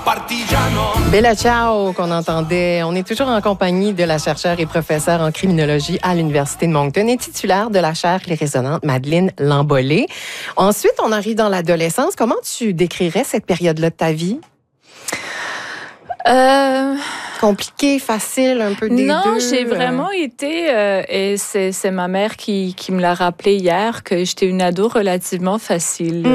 Bella Ciao qu'on entendait. On est toujours en compagnie de la chercheure et professeure en criminologie à l'Université de Moncton et titulaire de la chaire Les Résonantes, Madeleine Lambollet. Ensuite, on arrive dans l'adolescence. Comment tu décrirais cette période-là de ta vie? Compliqué, facile, un peu des deux? Non, j'ai vraiment été, et c'est ma mère qui me l'a rappelé hier, que j'étais une ado relativement facile.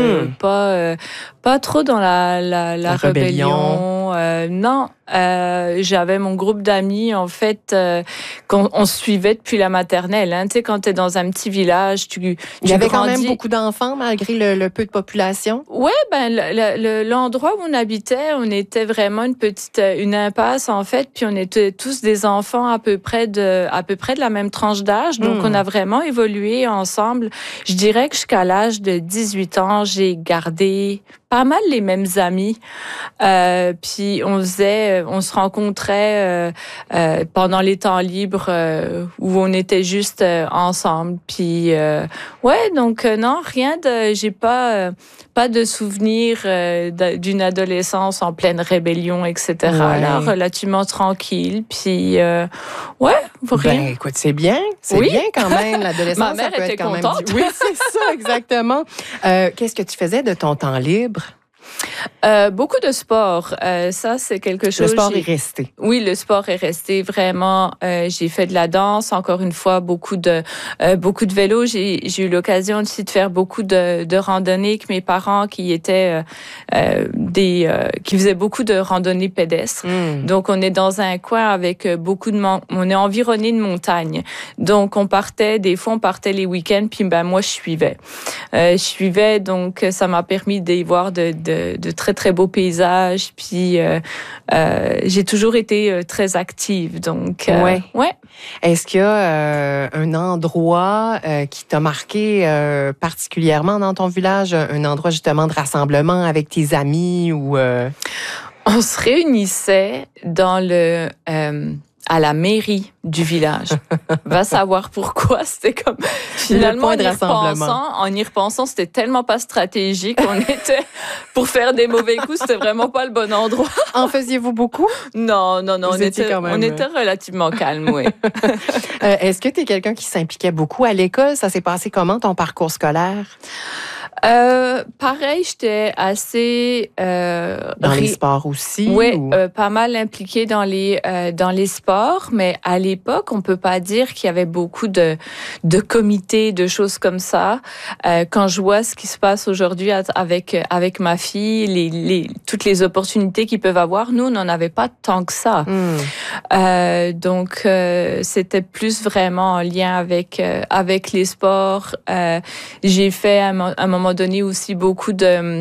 Pas trop dans la rébellion. Non, j'avais mon groupe d'amis, en fait, qu'on se suivait depuis la maternelle. Hein. Tu sais, quand t'es dans un petit village, tu Il y avait grandis... quand même beaucoup d'enfants, malgré le peu de population? Ouais, l'endroit où on habitait, on était vraiment une impasse, en fait, puis on était tous des enfants à peu près de la même tranche d'âge, donc on a vraiment évolué ensemble. Je dirais que jusqu'à l'âge de 18 ans, j'ai gardé pas mal les mêmes amis. Puis on se rencontrait pendant les temps libres où on était juste ensemble. Puis donc non, j'ai pas de souvenir d'une adolescence en pleine rébellion, etc. Ouais. Là, relativement tranquille. Puis rien. Ben, écoute, c'est bien. C'est bien quand même, l'adolescence. Ma mère ça peut était être quand contente. Même... Oui, c'est ça, exactement. Qu'est-ce que tu faisais de ton temps libre? Beaucoup de sport. Ça, c'est quelque chose... Le sport est resté. Oui, le sport est resté vraiment. J'ai fait de la danse, encore une fois, beaucoup de vélo. J'ai eu l'occasion aussi de faire beaucoup de randonnées avec mes parents qui étaient qui faisaient beaucoup de randonnées pédestres. Donc, on est dans un coin avec beaucoup de... On est environné de montagnes. Donc, des fois, on partait les week-ends, puis moi, je suivais. Donc, ça m'a permis d'y voir de très, très beaux paysages. Puis, j'ai toujours été très active. Donc, ouais. Ouais. Est-ce qu'il y a un endroit qui t'a marqué particulièrement dans ton village? Un endroit, justement, de rassemblement avec tes amis ou... On se réunissait à la mairie du village. Va savoir pourquoi. C'était comme... Finalement, en y repensant, c'était tellement pas stratégique. On était... Pour faire des mauvais coups, c'était vraiment pas le bon endroit. En faisiez-vous beaucoup? Non. On était relativement calme, oui. Est-ce que tu es quelqu'un qui s'impliquait beaucoup à l'école? Ça s'est passé comment, ton parcours scolaire? Pareil, j'étais assez... dans les sports aussi? Oui, pas mal impliquée dans les sports, mais à l'époque, on peut pas dire qu'il y avait beaucoup de comités, de choses comme ça. Quand je vois ce qui se passe aujourd'hui avec ma fille, toutes les opportunités qu'ils peuvent avoir, nous, on n'en avait pas tant que ça. Donc, c'était plus vraiment en lien avec les sports. J'ai fait à un moment donné aussi beaucoup de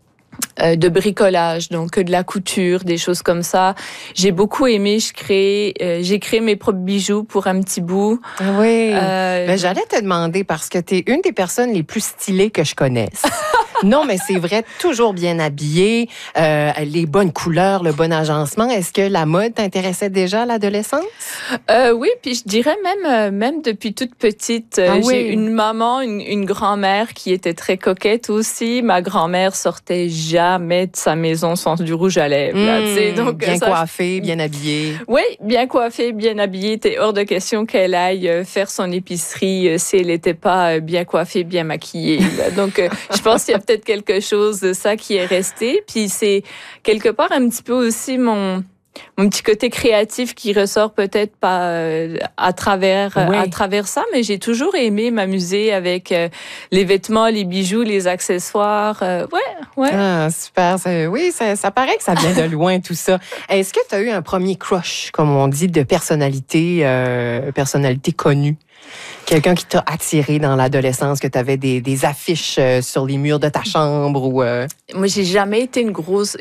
bricolage, donc de la couture, des choses comme ça. J'ai beaucoup aimé, j'ai créé mes propres bijoux pour un petit bout. Oui. J'allais te demander parce que tu es une des personnes les plus stylées que je connaisse. Non, mais c'est vrai, toujours bien habillée, les bonnes couleurs, le bon agencement. Est-ce que la mode t'intéressait déjà à l'adolescence? Oui, puis je dirais même depuis toute petite. J'ai une maman, une grand-mère qui était très coquette aussi. Ma grand-mère sortait jamais de sa maison sans du rouge à lèvres. Là, donc, bien coiffée, bien habillée. Oui, bien coiffée, bien habillée. T'es hors de question qu'elle aille faire son épicerie si elle n'était pas bien coiffée, bien maquillée. Là. Donc, je pense qu'il y a peut-être quelque chose de ça qui est resté. Puis c'est quelque part un petit peu aussi mon petit côté créatif qui ressort peut-être pas à travers ça, mais j'ai toujours aimé m'amuser avec les vêtements, les bijoux, les accessoires. Ouais. Ah, super. Ça paraît que ça vient de loin, tout ça. Est-ce que tu as eu un premier crush, comme on dit, de personnalité connue? Quelqu'un qui t'a attiré dans l'adolescence, que tu avais des affiches sur les murs de ta chambre ou... Moi, j'ai jamais été une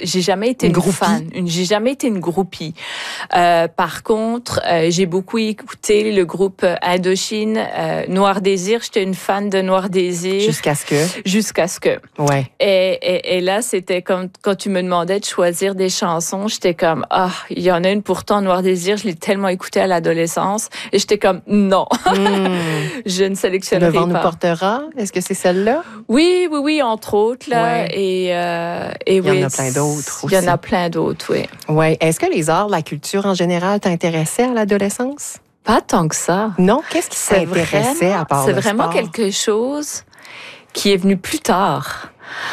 fan. J'ai jamais été une groupie. Par contre, j'ai beaucoup écouté le groupe Indochine, Noir Désir. J'étais une fan de Noir Désir. Jusqu'à ce que. Ouais. Et là, c'était comme quand tu me demandais de choisir des chansons, j'étais comme, il y en a une pourtant, Noir Désir, je l'ai tellement écoutée à l'adolescence. Et j'étais comme, non. je ne sélectionnerai pas. Le vent nous portera, est-ce que c'est celle-là? Oui, entre autres. Là, ouais. Et il y en a plein d'autres aussi. Il y en a plein d'autres, oui. Oui. Est-ce que les arts, la culture en général t'intéressaient à l'adolescence? Pas tant que ça. Non? Qu'est-ce qui t'intéressait à part le sport? C'est vraiment quelque chose qui est venu plus tard.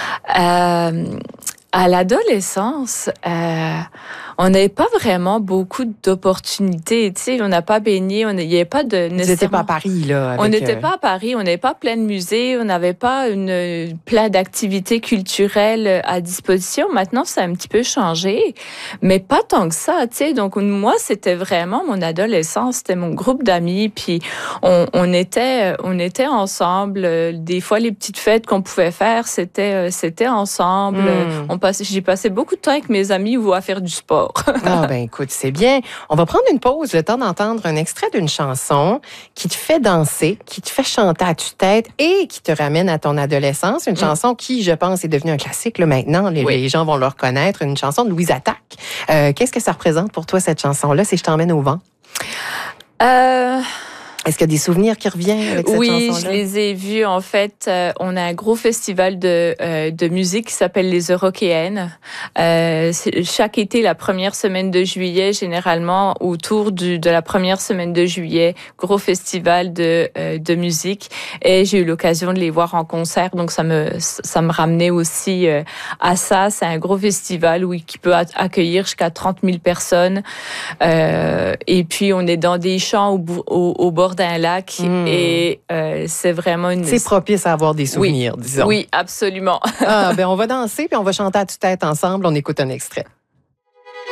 À l'adolescence, on n'avait pas vraiment beaucoup d'opportunités. Tu sais, on n'a pas baigné, il n'y avait pas de... Vous n'étiez pas à Paris, là? On n'était pas à Paris, on n'avait pas plein de musées, on n'avait pas plein d'activités culturelles à disposition. Maintenant, ça a un petit peu changé, mais pas tant que ça, tu sais. Donc, moi, c'était vraiment mon adolescence, c'était mon groupe d'amis, puis on était ensemble. Des fois, les petites fêtes qu'on pouvait faire, c'était ensemble. J'ai passé beaucoup de temps avec mes amis ou à faire du sport. Ah ben écoute, c'est bien. On va prendre une pause, le temps d'entendre un extrait d'une chanson qui te fait danser, qui te fait chanter à tue-tête et qui te ramène à ton adolescence. Une chanson qui, je pense, est devenue un classique là, maintenant. Les gens vont le reconnaître. Une chanson de Louise Attaque. Qu'est-ce que ça représente pour toi, cette chanson-là, si je t'emmène au vent? Est-ce qu'il y a des souvenirs qui reviennent avec cette chanson-là? Oui, je les ai vus. En fait, on a un gros festival de musique qui s'appelle les Eurockéennes. Chaque été, la première semaine de juillet, généralement, autour de la première semaine de juillet, gros festival de musique. Et j'ai eu l'occasion de les voir en concert. Donc, ça me ramenait aussi à ça. C'est un gros festival qui peut accueillir jusqu'à 30 000 personnes. Et puis, on est dans des champs au bord d'un lac et c'est vraiment C'est propice à avoir des souvenirs, disons. Oui, absolument. Ben on va danser puis on va chanter à tue-tête ensemble. On écoute un extrait.